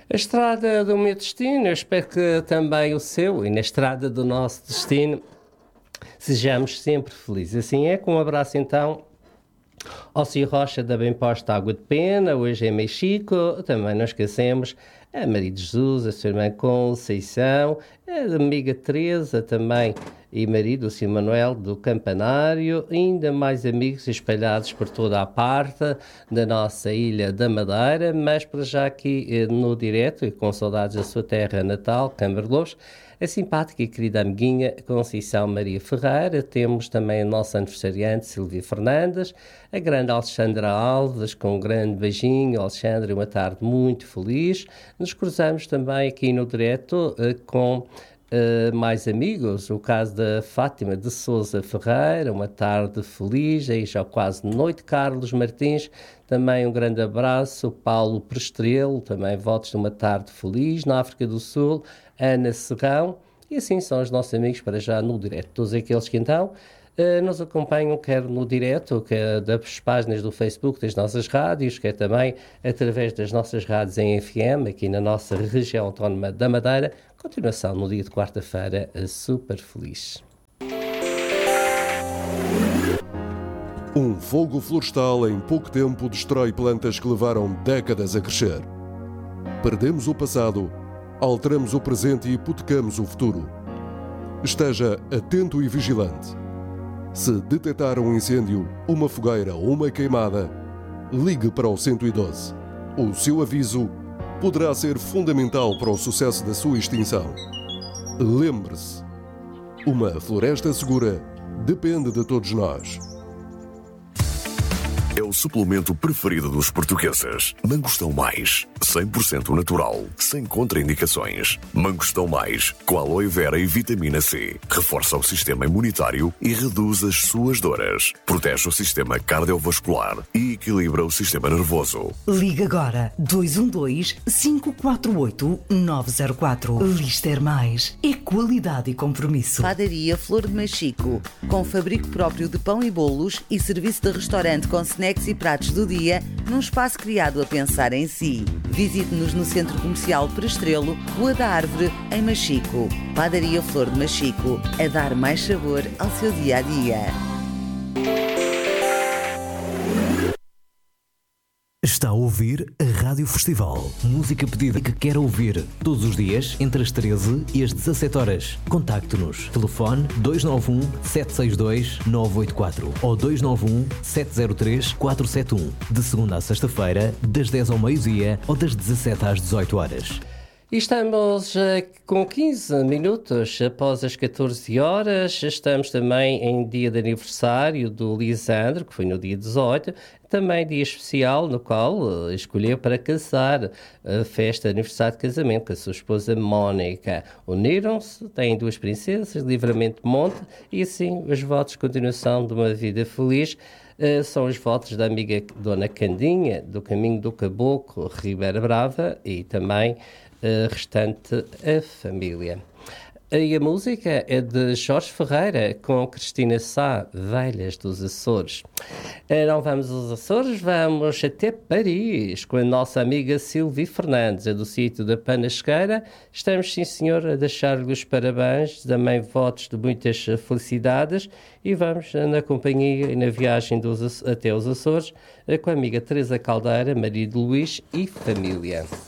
A estrada do meu destino, eu espero que também o seu, e na estrada do nosso destino, sejamos sempre felizes. Assim é, com um abraço então ao Ciro Rocha da Bem Posta Água de Pena, hoje em Mexico, também não esquecemos a Maria de Jesus, a sua irmã Conceição, a amiga Teresa também e marido, o Sr. Manuel do Campanário, ainda mais amigos espalhados por toda a parte da nossa ilha da Madeira, mas para já aqui no direto e com saudades da sua terra natal, Câmara de Lobos, a simpática e querida amiguinha Conceição Maria Ferreira, temos também a nossa aniversariante Silvia Fernandes, a grande Alexandra Alves, com um grande beijinho, Alexandra, uma tarde muito feliz. Nos cruzamos também aqui no direto com mais amigos, o caso da Fátima de Sousa Ferreira, uma tarde feliz, aí já quase noite, Carlos Martins, também um grande abraço, Paulo Prestrelo, também votos de uma tarde feliz, na África do Sul, Ana Serrão, e assim são os nossos amigos para já no direto, todos aqueles que então nos acompanham, quer no direto, quer das páginas do Facebook das nossas rádios, quer também através das nossas rádios em FM, aqui na nossa região autónoma da Madeira. Continuação no dia de quarta-feira, super feliz. Um fogo florestal em pouco tempo destrói plantas que levaram décadas a crescer. Perdemos o passado, alteramos o presente e hipotecamos o futuro. Esteja atento e vigilante. Se detectar um incêndio, uma fogueira ou uma queimada, ligue para o 112. O seu aviso poderá ser fundamental para o sucesso da sua extinção. Lembre-se, uma floresta segura depende de todos nós. É o suplemento preferido dos portugueses. Mangostão Mais, 100% natural, sem contraindicações. Mangostão Mais, com aloe vera e vitamina C. Reforça o sistema imunitário e reduz as suas dores. Protege o sistema cardiovascular e equilibra o sistema nervoso. Liga agora 212-548-904. Lister Mais é qualidade e compromisso. Padaria Flor de Machico, com fabrico próprio de pão e bolos e serviço de restaurante com snacks e pratos do dia, num espaço criado a pensar em si. Visite-nos no Centro Comercial Prestrelo, Rua da Árvore, em Machico. Padaria Flor de Machico, a dar mais sabor ao seu dia-a-dia. Está a ouvir a Rádio Festival. Música pedida que quer ouvir todos os dias entre as 13 e as 17 horas. Contacte-nos. Telefone 291 762 984 ou 291 703 471. De segunda a sexta-feira, das 10 ao meio-dia ou das 17 às 18 horas. E estamos com 15 minutos após as 14 horas. Estamos também em dia de aniversário do Lisandro, que foi no dia 18. Também dia especial no qual escolheu para casar, a festa de aniversário de casamento com a sua esposa Mónica. Uniram-se, têm duas princesas, Livramento Monte, e assim os votos de continuação de uma vida feliz. São os votos da amiga Dona Candinha, do Caminho do Caboclo, Ribeira Brava, e também restante a família. E a música é de Jorge Ferreira com Cristina Sá, Velhas dos Açores. Não vamos aos Açores, vamos até Paris com a nossa amiga Silvia Fernandes, do sítio da Panasqueira. Estamos, sim senhor, a deixar-lhe os parabéns, também votos de muitas felicidades, e vamos na companhia e na viagem até os Açores com a amiga Teresa Caldeira, marido Luís e família.